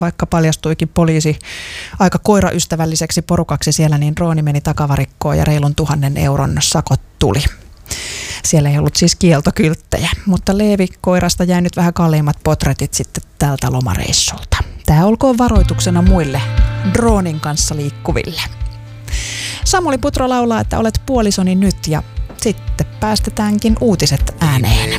Vaikka paljastuikin poliisi aika koiraystävälliseksi porukaksi siellä, niin drooni meni takavarikkoon ja reilun 1 000 euron sakot tuli. Siellä ei ollut siis kieltokylttejä, mutta Leevi-koirasta jäi nyt vähän kalliimmat potretit sitten tältä lomareissulta. Tämä olkoon varoituksena muille droonin kanssa liikkuville. Samuli Putro laulaa, että olet puolisoni nyt, ja sitten päästetäänkin uutiset ääneen.